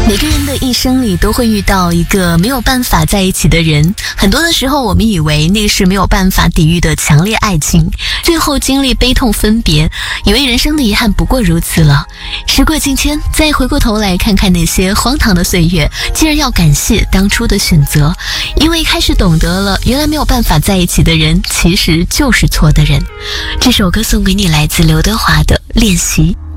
每个人的一生里都会遇到一个没有办法在一起的人，很多的时候我们以为那是没有办法抵御的强烈爱情，最后经历悲痛分别，以为人生的遗憾不过如此了。时过境迁，再回过头来看看那些荒唐的岁月，竟然要感谢当初的选择，因为开始懂得了，原来没有办法在一起的人其实就是错的人。这首歌送给你，来自刘德华的《练习》。